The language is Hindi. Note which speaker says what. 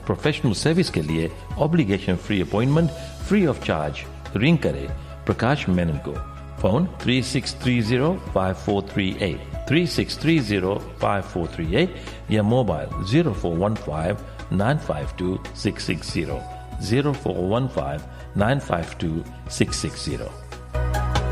Speaker 1: प्रोफेशनल सर्विस के लिए obligation free appointment free of charge ring करें प्रकाश मेनन को। फोन 36305438 36305438 या मोबाइल 0415952660 0415952660।